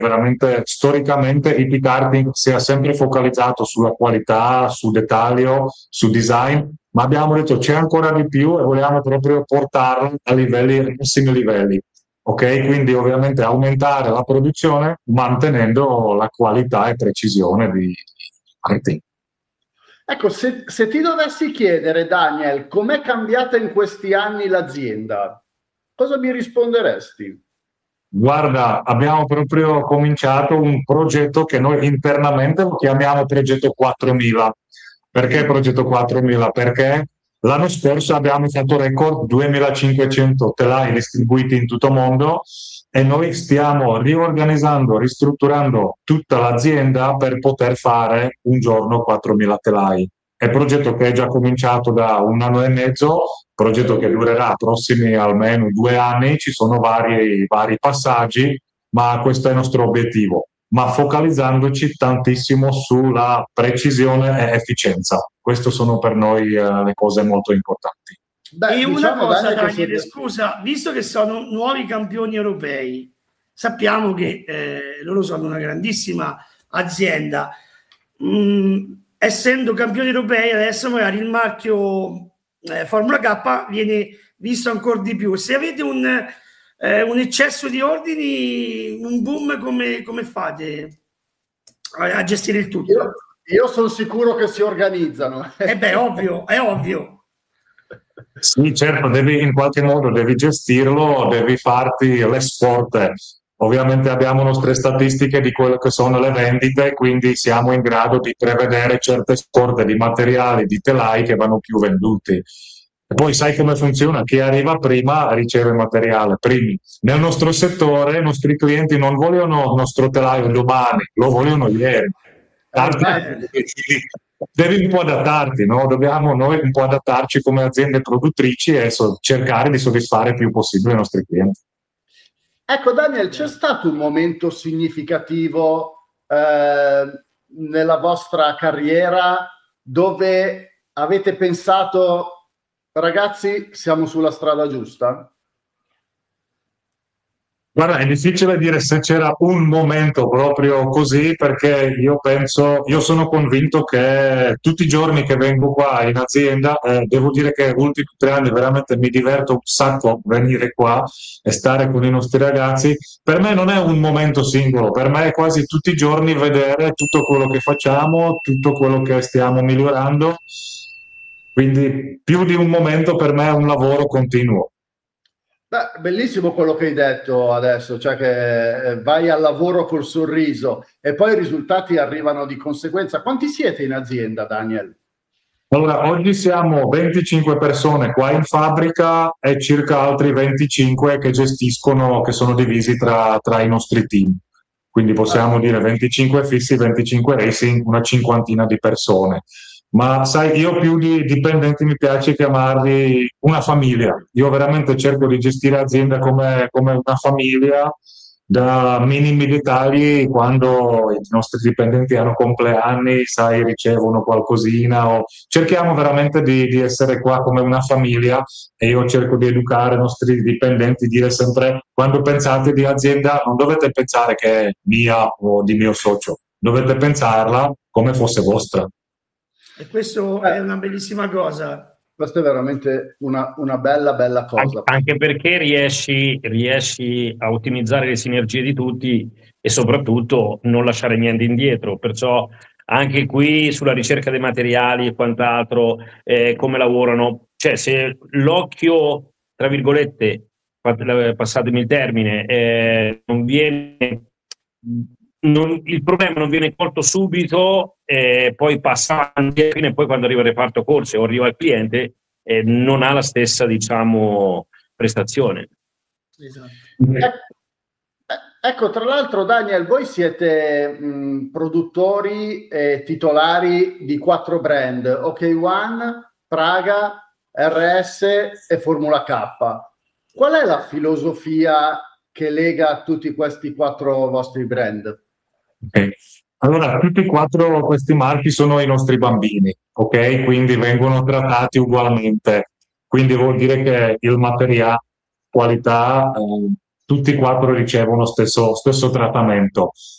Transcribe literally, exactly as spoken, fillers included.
veramente storicamente Hippie Karting si è sempre focalizzato sulla qualità, su dettaglio, su design, ma abbiamo detto c'è ancora di più e vogliamo proprio portarlo a livelli, ai massimi livelli. Ok, quindi ovviamente aumentare la produzione mantenendo la qualità e precisione di karting. Ecco, se, se ti dovessi chiedere, Daniel, com'è cambiata in questi anni l'azienda, cosa mi risponderesti? Guarda, abbiamo proprio cominciato un progetto che noi internamente lo chiamiamo Progetto quattromila. Perché Progetto quattromila? Perché l'anno scorso abbiamo fatto record duemilacinquecento telai distribuiti in tutto il mondo e noi stiamo riorganizzando, ristrutturando tutta l'azienda per poter fare un giorno quattromila telai. È un progetto che è già cominciato da un anno e mezzo, progetto che durerà prossimi almeno due anni, ci sono vari, vari passaggi, ma questo è il nostro obiettivo, ma focalizzandoci tantissimo sulla precisione e efficienza. Queste sono per noi eh, le cose molto importanti. Beh, e diciamo, una cosa, Daniele, se... scusa, visto che sono nuovi campioni europei, sappiamo che eh, loro sono una grandissima azienda. Mm, essendo campioni europei, adesso magari il marchio eh, Formula K viene visto ancora di più. Se avete un, eh, un eccesso di ordini, un boom, come, come fate a, a gestire il tutto? Io, io sono sicuro che si organizzano. Eh beh, ovvio, è ovvio. Sì, certo, devi in qualche modo devi gestirlo, devi farti le scorte. Ovviamente abbiamo nostre statistiche di quello che sono le vendite, quindi siamo in grado di prevedere certe scorte di materiali, di telai che vanno più venduti. E poi sai come funziona? Chi arriva prima riceve materiale. Primi. Nel nostro settore i nostri clienti non vogliono il nostro telaio domani, lo vogliono ieri. Devi un po' adattarti, no? Dobbiamo noi un po' adattarci come aziende produttrici e so- cercare di soddisfare il più possibile i nostri clienti. Ecco Daniel, c'è stato un momento significativo eh, nella vostra carriera dove avete pensato, ragazzi, siamo sulla strada giusta? Guarda, è difficile dire se c'era un momento proprio così, perché io penso, io sono convinto che tutti i giorni che vengo qua in azienda, eh, devo dire che gli ultimi tre anni veramente mi diverto un sacco venire qua e stare con i nostri ragazzi. Per me non è un momento singolo, per me è quasi tutti i giorni vedere tutto quello che facciamo, tutto quello che stiamo migliorando. Quindi più di un momento per me è un lavoro continuo. Beh, bellissimo quello che hai detto adesso, cioè che vai al lavoro col sorriso e poi i risultati arrivano di conseguenza. Quanti siete in azienda, Daniel? Allora, oggi siamo venticinque persone qua in fabbrica e circa altri venticinque che gestiscono, che sono divisi tra, tra i nostri team. Quindi possiamo dire venticinque fissi, venticinque racing, una cinquantina di persone. Ma sai, io più di dipendenti mi piace chiamarli una famiglia. Io veramente cerco di gestire l'azienda come, come una famiglia, da minimi dettagli, quando i nostri dipendenti hanno compleanni, sai, ricevono qualcosina. O... Cerchiamo veramente di, di essere qua come una famiglia e io cerco di educare i nostri dipendenti, dire sempre, quando pensate di azienda non dovete pensare che è mia o di mio socio, dovete pensarla come fosse vostra. E questo eh, è una bellissima cosa. Questa è veramente una, una bella, bella cosa. Anche perché riesci, riesci a ottimizzare le sinergie di tutti e soprattutto non lasciare niente indietro. Perciò anche qui sulla ricerca dei materiali e quant'altro, eh, come lavorano. Cioè, se l'occhio, tra virgolette, passatemi il termine, eh, non viene... Non, il problema non viene colto subito, eh, poi passa avanti e poi quando arriva il reparto corse o arriva il cliente eh, non ha la stessa, diciamo, prestazione. Esatto. Eh, ecco, tra l'altro Daniel, voi siete mh, produttori e titolari di quattro brand, OK One, Praga, R S e Formula K. Qual è la filosofia che lega tutti questi quattro vostri brand? Okay. Allora, tutti e quattro questi marchi sono i nostri bambini, ok? Quindi vengono trattati ugualmente. Quindi vuol dire che il materiale, qualità, eh, tutti e quattro ricevono stesso, stesso trattamento.